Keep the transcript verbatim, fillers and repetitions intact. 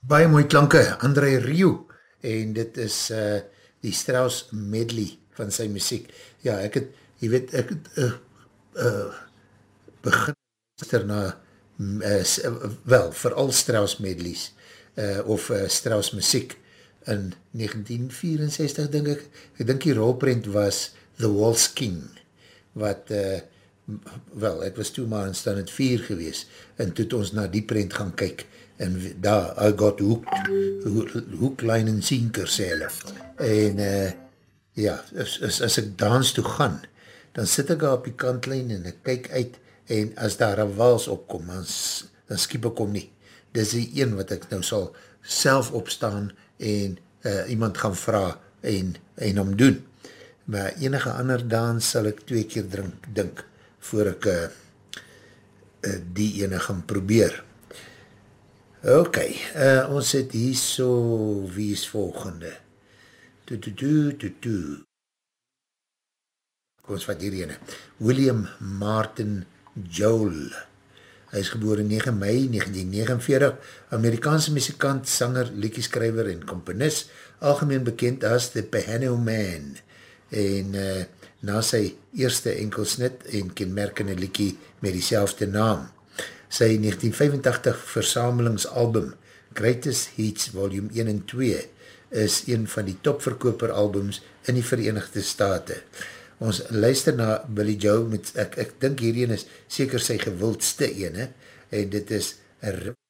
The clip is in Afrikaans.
Baie mooi klanke, André Rieu, en dit is uh, die Strauss medley van sy muziek. Ja, ek het, jy weet, ek het uh, uh, begin luister na, uh, wel, vooral Strauss medleys, uh, of uh, Strauss muziek, in negentien vierenzestig, denk ek, ek dink die rolprent was The Waltz King, wat, uh, wel, ek was toe maar in stand het vier gewees, en toe het ons na die prent gaan kyk, en daar, I got hooked, hook, line en sinker, sê hulle. En, uh, ja, as, as, as ek dans toe gaan, dan sit ek daar op die kantlijn en ek kyk uit, en as daar een wals opkom, dan, dan skiep ek om nie. Dis die een wat ek nou sal self opstaan, en uh, iemand gaan vraag, en, en om doen. Maar enige ander dans sal ek twee keer drink, dink, voor ek uh, uh, die ene gaan probeer. Ok, uh, ons het hier so, wie is volgende? Tu, tu, tu, tu, tu. Kom ons vat hier ene. William Martin Joel. Hy is geboren negen mei negentien negenenveertig, Amerikaanse muzikant, sanger, liedjeskrywer en komponist, algemeen bekend as The Piano Man. En uh, na sy eerste enkelsnit en kenmerkende liedjie met diezelfde naam. Sy negentien vyfentagtig versamelingsalbum Greatest Hits Volume een en twee is een van die topverkoper albums in die Verenigde State. Ons luister na Billy Joe met, ek, ek dink hierheen is seker sy gewildste ene, en dit is